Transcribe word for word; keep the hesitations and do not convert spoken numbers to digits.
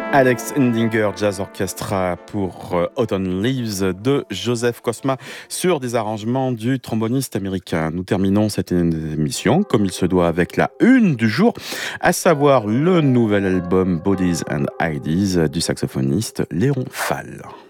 Alex Endinger Jazz Orchestra pour euh, Autumn Leaves de Joseph Cosma sur des arrangements du tromboniste américain. Nous terminons cette émission comme il se doit avec la une du jour, à savoir le nouvel album Bodies and Ideas du saxophoniste Léon Fall.